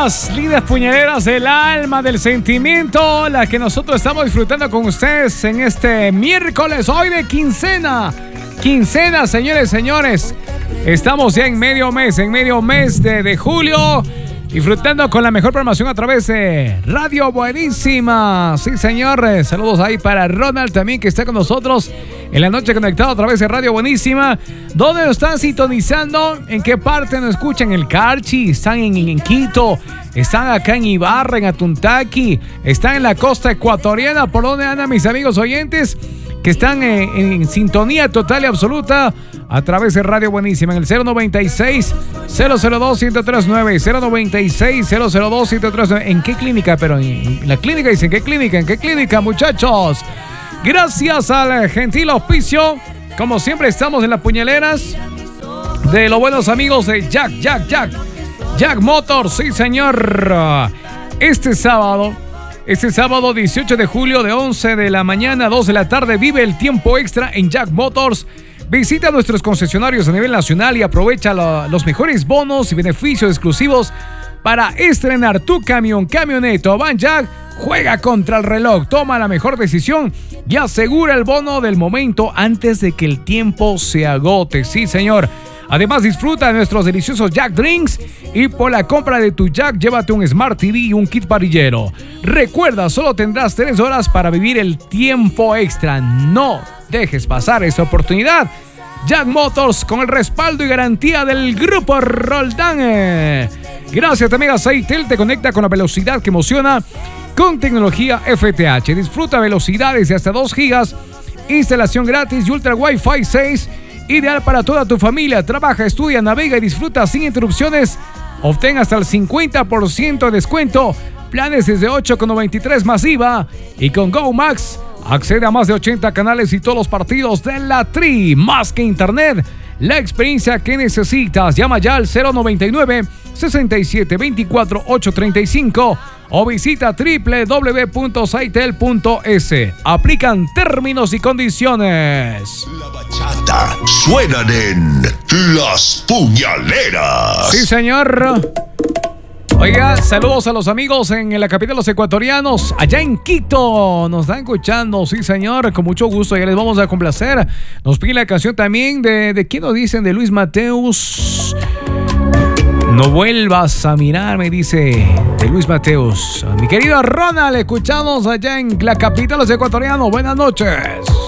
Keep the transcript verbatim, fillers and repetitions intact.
las líneas puñaleras del alma, del sentimiento, las que nosotros estamos disfrutando con ustedes en este miércoles, hoy de quincena. Quincena, señores, señores. Estamos ya en medio mes, en medio mes de, de julio, disfrutando con la mejor programación a través de Radio Buenísima. Sí, señores. Saludos ahí para Ronald también, que está con nosotros en la noche conectado a través de Radio Buenísima. ¿Dónde nos están sintonizando? ¿En qué parte nos escuchan? ¿En el Carchi? ¿Están en, en Quito? ¿Están acá en Ibarra, en Atuntaqui? ¿Están en la costa ecuatoriana? ¿Por dónde andan mis amigos oyentes que están en, en sintonía total y absoluta a través de Radio Buenísima en el cero noventa y seis, cero cero dos, uno cero tres nueve, cero noventa y seis, cero cero dos, uno cero tres nueve? ¿En qué clínica? Pero en, en la clínica dicen, ¿qué clínica? ¿En qué clínica, muchachos? Gracias al gentil auspicio, como siempre estamos en las puñaleras de los buenos amigos de Jack, Jack, Jack, Jack Motors, sí señor. Este sábado, este sábado dieciocho de julio de once de la mañana a dos de la tarde, vive el tiempo extra en Jack Motors. Visita nuestros concesionarios a nivel nacional y aprovecha la, los mejores bonos y beneficios exclusivos para estrenar tu camión, camioneta o van Jack. Juega contra el reloj, toma la mejor decisión y asegura el bono del momento antes de que el tiempo se agote. Sí, señor. Además, disfruta de nuestros deliciosos Jack Drinks y por la compra de tu Jack, llévate un Smart T V y un kit parrillero. Recuerda, solo tendrás tres horas para vivir el tiempo extra. No dejes pasar esta oportunidad. Jack Motors, con el respaldo y garantía del Grupo Roldán. Gracias también a Seitel, te conecta con la velocidad que emociona con tecnología F T H. Disfruta velocidades de hasta dos gigas, instalación gratis y Ultra Wi-Fi seis, ideal para toda tu familia. Trabaja, estudia, navega y disfruta sin interrupciones. Obtén hasta el cincuenta por ciento de descuento. Planes desde ocho con noventa y tres más I V A. Y con Go Max, accede a más de ochenta canales y todos los partidos de la Tri. Más que internet, la experiencia que necesitas. Llama ya al cero noventa y nueve, sesenta y siete, veinticuatro, ochocientos treinta y cinco o visita doble u doble u doble u punto saitel punto es. Aplican términos y condiciones. La bachata suenan en Las Puñaleras. Sí, señor. Oiga, saludos a los amigos en la capital de los ecuatorianos, allá en Quito, nos están escuchando, sí señor, con mucho gusto, ya les vamos a complacer. Nos pide la canción también de, ¿de quién nos dicen? De Luis Mateus. No vuelvas a mirarme, dice, de Luis Mateus. Mi querido Ronald, escuchamos allá en la capital de los ecuatorianos, buenas noches.